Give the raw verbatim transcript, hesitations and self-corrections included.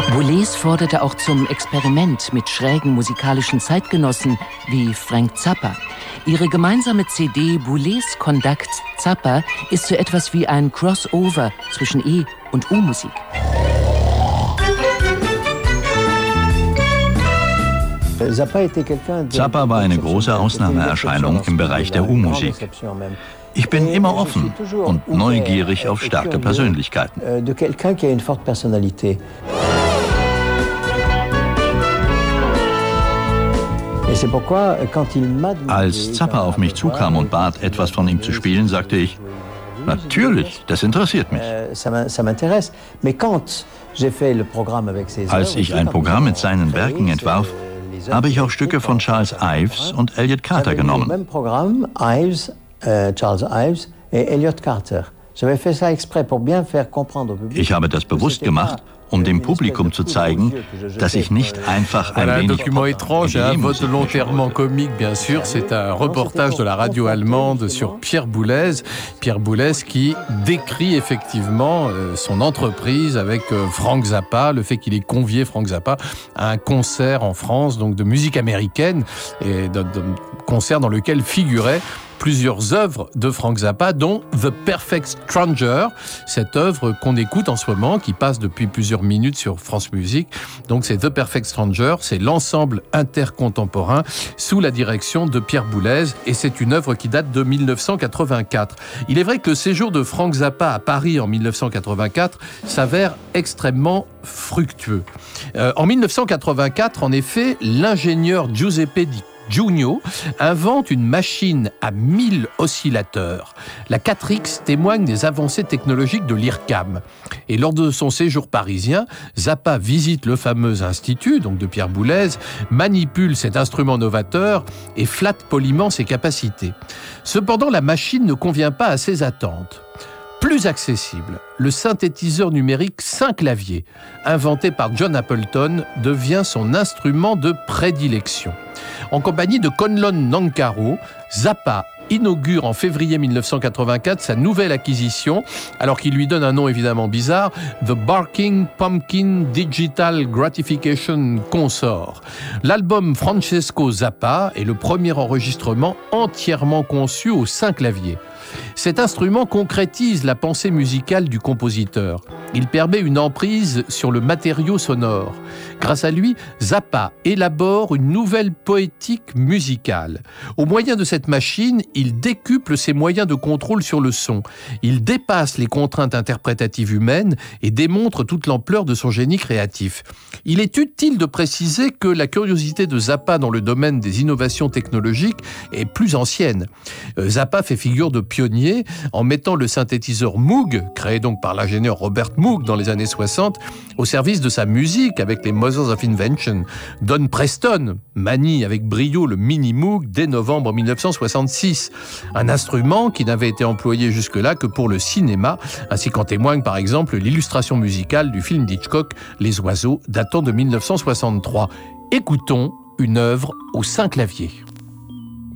Boulez forderte auch zum Experiment mit schrägen musikalischen Zeitgenossen wie Frank Zappa. Ihre gemeinsame C D Boulez Conduct Zappa ist so etwas wie ein Crossover zwischen E- und U-Musik. Zappa war eine große Ausnahmeerscheinung im Bereich der U-Musik. Ich bin immer offen und neugierig auf starke Persönlichkeiten. Als Zappa auf mich zukam und bat, etwas von ihm zu spielen, sagte ich, natürlich, das interessiert mich. Als ich ein Programm mit seinen Werken entwarf, habe ich auch Stücke von Charles Ives und Elliott Carter genommen. Ich habe das bewusst gemacht, um dem Publikum zu zeigen, dass ich nicht einfach ein voilà, wenig... Un document étrange, hein, volontairement comique, bien sûr. C'est un reportage de la radio allemande sur Pierre Boulez. Pierre Boulez qui décrit effectivement euh, son entreprise avec euh, Frank Zappa, le fait qu'il ait convié Frank Zappa à un concert en France, donc de musique américaine, et de, de concert dans lequel figurait plusieurs œuvres de Frank Zappa, dont The Perfect Stranger, cette œuvre qu'on écoute en ce moment, qui passe depuis plusieurs minutes sur France Musique. Donc c'est The Perfect Stranger, c'est l'ensemble intercontemporain sous la direction de Pierre Boulez, et c'est une œuvre qui date de mille neuf cent quatre-vingt-quatre. Il est vrai que le séjour de Frank Zappa à Paris en mille neuf cent quatre-vingt-quatre s'avère extrêmement fructueux. Euh, en mille neuf cent quatre-vingt-quatre, en effet, l'ingénieur Giuseppe Di Giugno invente une machine à mille oscillateurs. La quatre X témoigne des avancées technologiques de l'I R C A M. Et lors de son séjour parisien, Zappa visite le fameux institut, donc de Pierre Boulez, manipule cet instrument novateur et flatte poliment ses capacités. Cependant, la machine ne convient pas à ses attentes. Plus accessible, le synthétiseur numérique cinq claviers, inventé par John Appleton, devient son instrument de prédilection. En compagnie de Conlon Nancaro, Zappa inaugure en février mille neuf cent quatre-vingt-quatre sa nouvelle acquisition, alors qu'il lui donne un nom évidemment bizarre, The Barking Pumpkin Digital Gratification Consort. L'album Francesco Zappa est le premier enregistrement entièrement conçu aux cinq claviers. Cet instrument concrétise la pensée musicale du compositeur. Il permet une emprise sur le matériau sonore. Grâce à lui, Zappa élabore une nouvelle poétique musicale. Au moyen de cette machine, il décuple ses moyens de contrôle sur le son. Il dépasse les contraintes interprétatives humaines et démontre toute l'ampleur de son génie créatif. Il est utile de préciser que la curiosité de Zappa dans le domaine des innovations technologiques est plus ancienne. Zappa fait figure de pionnier en mettant le synthétiseur Moog, créé donc par l'ingénieur Robert Moog dans les années soixante, au service de sa musique avec les Mothers of Invention. Don Preston manie avec brio le Mini Moog dès novembre mille neuf cent soixante-six, un instrument qui n'avait été employé jusque-là que pour le cinéma, ainsi qu'en témoigne par exemple l'illustration musicale du film d'Hitchcock Les Oiseaux, datant de mille neuf cent soixante-trois. Écoutons une œuvre aux cinq claviers.